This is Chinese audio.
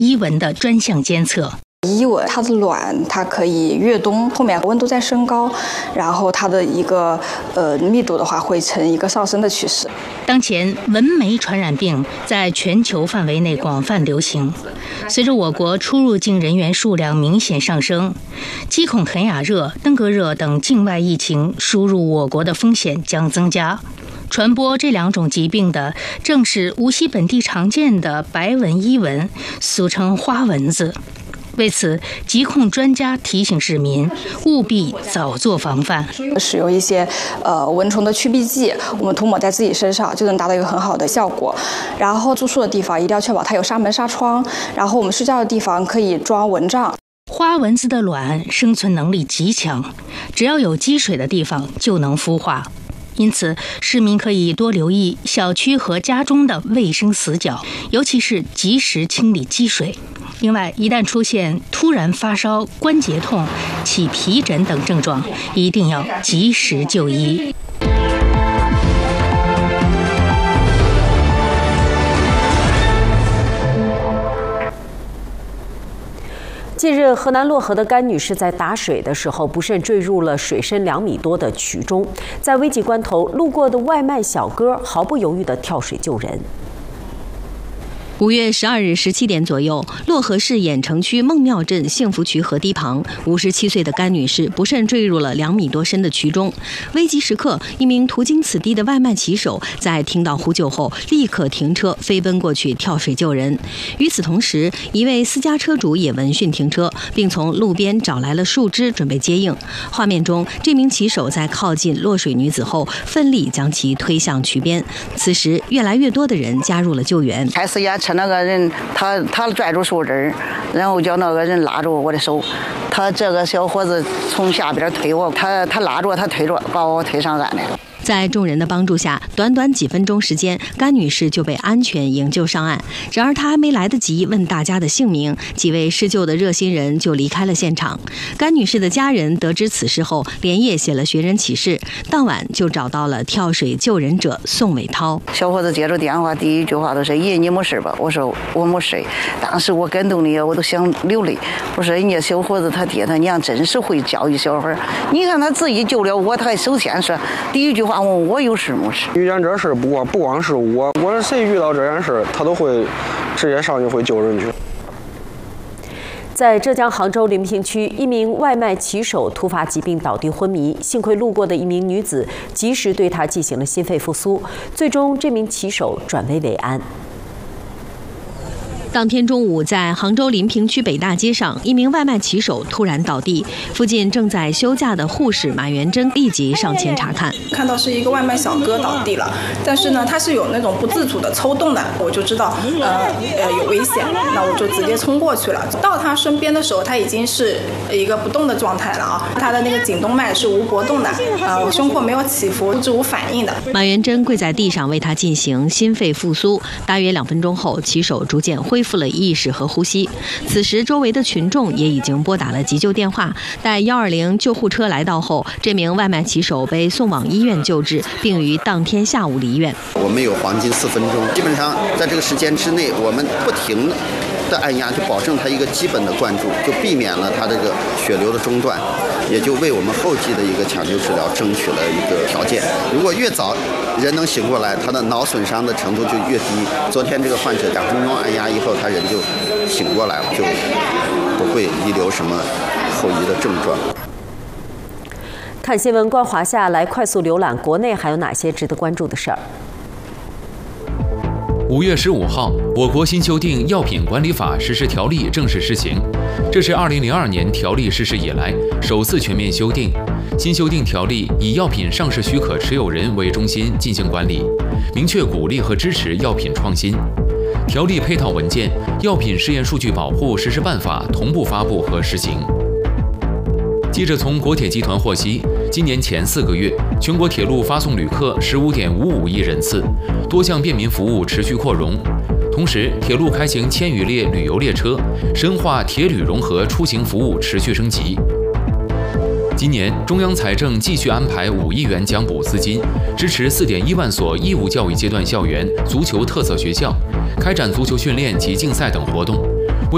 伊蚊的专项监测。 伊蚊它的卵，它可以越冬，后面温度在升高，然后它的一个密度的话会呈一个上升的趋势。 当前蚊媒传染病在全球范围内广泛流行，随着我国出入境人员数量明显上升，鸡孔肯雅热、登革热等境外疫情输入我国的风险将增加。传播这两种疾病的正是无锡本地常见的白纹伊蚊，俗称花蚊子。为此，疾控专家提醒市民务必早做防范， 使用一些蚊虫的驱避剂，我们涂抹在自己身上就能达到一个很好的效果。然后住宿的地方一定要确保它有纱门纱窗，然后我们睡觉的地方可以装蚊帐。 花蚊子的卵生存能力极强，只要有积水的地方就能孵化。因此，市民可以多留意小区和家中的卫生死角，尤其是及时清理积水。另外，一旦出现突然发烧、关节痛、起皮疹等症状，一定要及时就医。 近日，河南漯河的甘女士在打水的时候不慎坠入了水深2米多的渠中，在危急关头，路过的外卖小哥毫不犹豫地跳水救人。 5月12日17点左右，漯河市郾城区孟庙镇幸福渠河堤旁，57岁的甘女士不慎坠入了2米多深的渠中。危急时刻，一名途经此地的外卖骑手在听到呼救后，立刻停车飞奔过去跳水救人。与此同时，一位私家车主也闻讯停车，并从路边找来了树枝准备接应。画面中，这名骑手在靠近落水女子后，奋力将其推向渠边。此时，越来越多的人加入了救援。 开始也那个人他拽住树枝，然后叫那个人拉住我的手，他这个小伙子从下边推我，他拉住他推着把我推上岸来了。 在众人的帮助下，短短几分钟时间，甘女士就被安全营救上岸。然而，她还没来得及问大家的姓名，几位施救的热心人就离开了现场。甘女士的家人得知此事后，连夜写了寻人启事，当晚就找到了跳水救人者宋伟涛。 小伙子接着电话，第一句话都是：“爷，你没事吧？”我说：“我没事。”当时我感动的我都想流泪。我说：“人家小伙子他爹他娘真是会教育小孩，你看他自己救了我，他还首先说第一句话。”我有事没事？ 遇见这事不光是我是谁遇到这件事，他都会直接上去会救人去。 在浙江杭州临平区，一名外卖骑手突发疾病倒地昏迷，幸亏路过的一名女子及时对他进行了心肺复苏，最终这名骑手转危为安。 当天中午，在杭州临平区北大街上，一名外卖骑手突然倒地，附近正在休假的护士马元珍立即上前查看， 看到是一个外卖小哥倒地了，但是呢，他是有那种不自主的抽动的，我就知道有危险了，那我就直接冲过去了。到他身边的时候，他已经是一个不动的状态了啊，他的那个颈动脉是无搏动的，胸廓没有起伏，是无反应的。 马元珍跪在地上为他进行心肺复苏，大约2分钟后，骑手逐渐恢复了意识和呼吸。此时，周围的群众也已经拨打了急救电话。待120救护车来到后，这名外卖骑手被送往医院救治，并于当天下午离院。 我们有黄金4分钟，基本上在这个时间之内，我们不停的按压，就保证他一个基本的灌注，就避免了他这个血流的中断，也就为我们后期的一个抢救治疗争取了一个条件。如果越早人能醒过来，他的脑损伤的程度就越低。昨天这个患者2分钟按压以后，他人就醒过来了，就不会遗留什么后遗的症状。 看新闻观华夏，来快速浏览国内还有哪些值得关注的事儿。 5月15号，我国新修订《药品管理法》实施条例正式施行，这是2002年条例实施以来首次全面修订。新修订条例以药品上市许可持有人为中心进行管理，明确鼓励和支持药品创新。条例配套文件《药品试验数据保护实施办法》同步发布和实行。记者从国铁集团获悉，今年前4个月，全国铁路发送旅客15.55亿人次，多项便民服务持续扩容。同时，铁路开行1000余列旅游列车，深化铁旅融合出行服务持续升级。今年，中央财政继续安排5亿元奖补资金，支持4.1万所义务教育阶段校园足球特色学校，开展足球训练及竞赛等活动，